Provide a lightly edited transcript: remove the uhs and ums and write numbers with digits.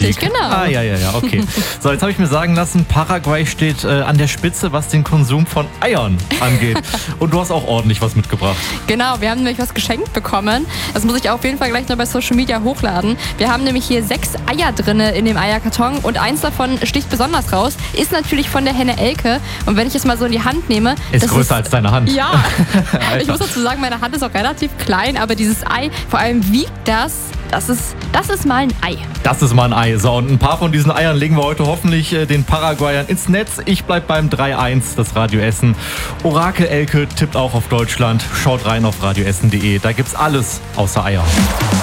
Richtig, genau. Ja, okay. So, jetzt habe ich mir sagen lassen, Paraguay steht an der Spitze, was den Konsum von Eiern angeht. Und du hast auch ordentlich was mitgebracht. Genau, wir haben nämlich was geschenkt bekommen. Das muss ich auf jeden Fall gleich noch bei Social Media hochladen. Wir haben nämlich hier 6 Eier drin in dem Eierkarton und eins davon sticht besonders raus. Ist natürlich von der Henne Elke. Und wenn ich es mal so in die Hand nehme... Ist größer als deine Hand. Ja, ich muss dazu sagen, meine Hand ist auch relativ klein, aber dieses Ei, vor allem wiegt das ist mal ein Ei. Das ist mal ein Ei. So, und ein paar von diesen Eiern legen wir heute hoffentlich den Paraguayern ins Netz. Ich bleib beim 3-1, das Radio Essen. Orakel Elke tippt auch auf Deutschland. Schaut rein auf radioessen.de. Da gibt's alles außer Eier.